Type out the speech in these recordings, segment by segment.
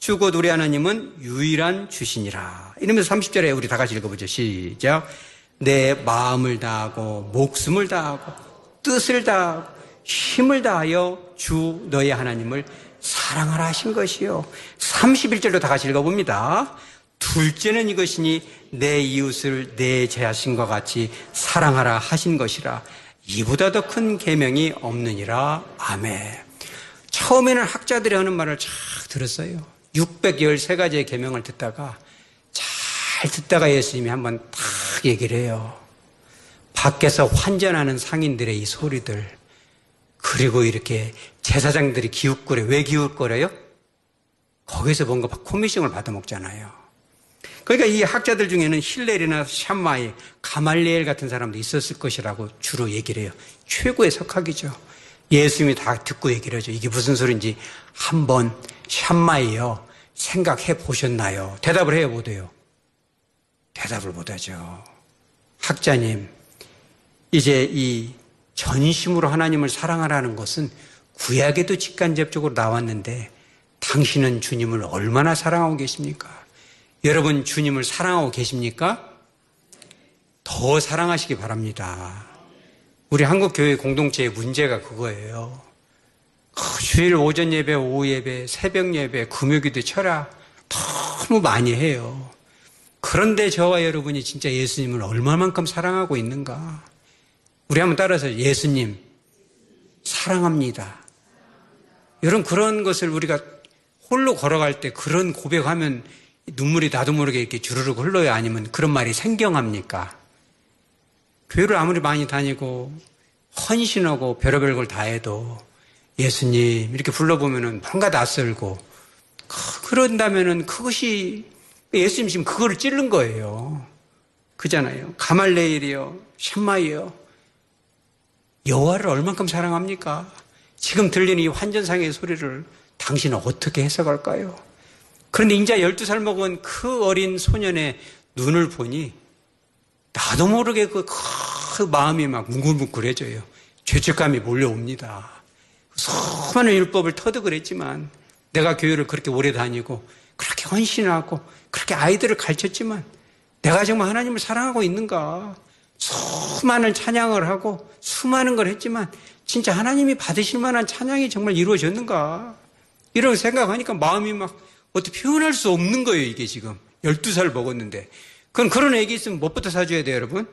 주 곧 우리 하나님은 유일한 주시니라. 이러면서 30절에 우리 다 같이 읽어보죠. 시작. 내 마음을 다하고 목숨을 다하고 뜻을 다하고 힘을 다하여 주 너의 하나님을 사랑하라 하신 것이요. 31절로 다 같이 읽어봅니다. 둘째는 이것이니 내 이웃을 내 자신과 같이 사랑하라 하신 것이라. 이보다 더 큰 계명이 없느니라. 아멘. 처음에는 학자들이 하는 말을 쫙 들었어요. 613가지의 계명을 듣다가 잘 듣다가 예수님이 한번 딱 얘기를 해요. 밖에서 환전하는 상인들의 이 소리들, 그리고 이렇게 제사장들이 기웃거려. 왜 기웃거려요? 거기서 뭔가 코미싱을 받아먹잖아요. 그러니까 이 학자들 중에는 힐렐이나 샴마이, 가말리엘 같은 사람도 있었을 것이라고 주로 얘기를 해요. 최고의 석학이죠. 예수님이 다 듣고 얘기를 하죠. 이게 무슨 소리인지 한번 샴마이요 생각해 보셨나요? 대답을 해요, 못해요? 대답을 못하죠. 학자님, 이제 이 전심으로 하나님을 사랑하라는 것은 구약에도 직간접적으로 나왔는데 당신은 주님을 얼마나 사랑하고 계십니까? 여러분 주님을 사랑하고 계십니까? 더 사랑하시기 바랍니다. 우리 한국교회 공동체의 문제가 그거예요. 주일 오전 예배, 오후 예배, 새벽 예배, 금요기도 철야 너무 많이 해요. 그런데 저와 여러분이 진짜 예수님을 얼마만큼 사랑하고 있는가? 우리 한번 따라서 예수님 사랑합니다. 여러분 그런 것을 우리가 홀로 걸어갈 때 그런 고백하면 눈물이 나도 모르게 이렇게 주르륵 흘러요? 아니면 그런 말이 생경합니까? 교회를 아무리 많이 다니고 헌신하고 별의별 걸 다 해도 예수님 이렇게 불러보면은 뭔가 낯설고 그런다면은 그것이 예수님 지금 그거를 찌른 거예요. 그잖아요. 가말레일이요, 샴마이요. 여호와를 얼만큼 사랑합니까? 지금 들리는 이 환전상의 소리를 당신은 어떻게 해석할까요? 그런데 이제 12살 먹은 그 어린 소년의 눈을 보니 나도 모르게 그 마음이 막 뭉글뭉글해져요. 죄책감이 몰려옵니다. 수많은 율법을 터득을 했지만 내가 교회를 그렇게 오래 다니고 그렇게 헌신하고 그렇게 아이들을 가르쳤지만 내가 정말 하나님을 사랑하고 있는가? 수많은 찬양을 하고 수많은 걸 했지만 진짜 하나님이 받으실 만한 찬양이 정말 이루어졌는가? 이런 생각하니까 마음이 막 어떻게 표현할 수 없는 거예요, 이게 지금. 12살 먹었는데. 그런 애기 있으면 무엇부터 사줘야 돼요, 여러분?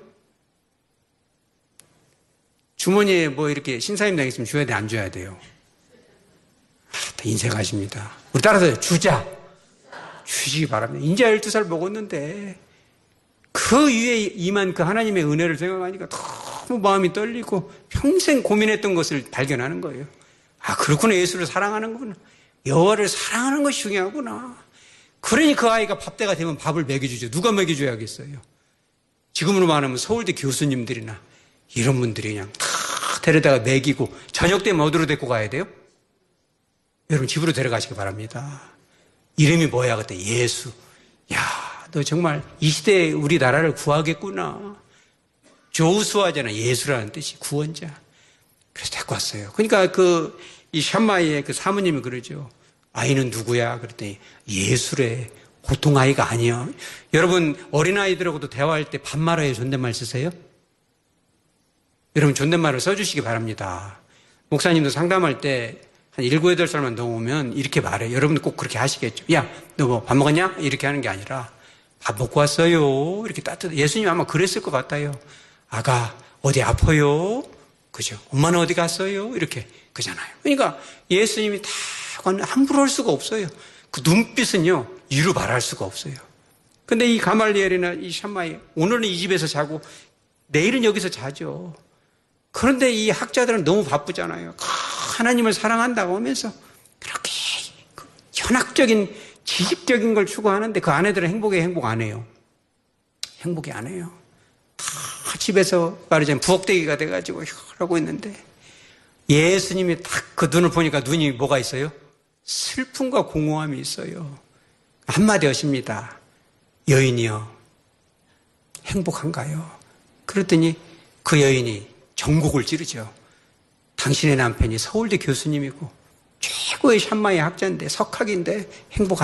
주머니에 뭐 이렇게 신사임당 있으면 줘야 돼, 안 줘야 돼요? 다 인색하십니다. 우리 따라서 주자. 주시기 바랍니다. 이제 12살 먹었는데 그 위에 임한 그 하나님의 은혜를 생각하니까 너무 마음이 떨리고 평생 고민했던 것을 발견하는 거예요. 아, 그렇구나. 예수를 사랑하는구나. 여호와를 사랑하는 것이 중요하구나. 그러니 그 아이가 밥때가 되면 밥을 먹여주죠. 누가 먹여줘야겠어요? 지금으로 말하면 서울대 교수님들이나 이런 분들이 그냥 다 데려다가 먹이고 저녁 때면 어디로 데리고 가야 돼요? 여러분 집으로 데려가시기 바랍니다. 이름이 뭐야? 그때 예수. 야, 너 정말 이 시대에 우리나라를 구하겠구나. 조수아잖아. 예수라는 뜻이 구원자. 그래서 데리고 왔어요. 그러니까 이 샴마이의 그 사모님이 그러죠. 아이는 누구야? 그랬더니 예수래. 보통 아이가 아니야. 여러분 어린아이들하고도 대화할 때 반말어에 존댓말 쓰세요? 여러분 존댓말을 써주시기 바랍니다. 목사님도 상담할 때 한 7, 8살만 넘으면 이렇게 말해요. 여러분도 꼭 그렇게 하시겠죠. 야, 너 뭐 밥 먹었냐? 이렇게 하는 게 아니라 밥 먹고 왔어요. 이렇게 따뜻해. 예수님 아마 그랬을 것 같아요. 아가 어디 아파요? 그죠? 엄마는 어디 갔어요? 이렇게 그잖아요. 그러니까 예수님이 다 함부로 할 수가 없어요. 그 눈빛은요 이루 말할 수가 없어요. 근데 이 가말리엘이나 이 샴마이 오늘은 이 집에서 자고 내일은 여기서 자죠. 그런데 이 학자들은 너무 바쁘잖아요. 하나님을 사랑한다고 하면서 그렇게 현학적인 지식적인 걸 추구하는데 그 아내들은 행복 안 해요. 행복이 안 해요. 다 집에서 말하자면 부엌대기가 돼가지고 하고 있는데 예수님이 딱 그 눈을 보니까 눈이 뭐가 있어요? 슬픔과 공허함이 있어요. 한마디 하십니다. 여인이여 행복한가요? 그랬더니 그 여인이 전곡을 찌르죠. 당신의 남편이 서울대 교수님이고 최고의 샴마이 학자인데 석학인데 행복한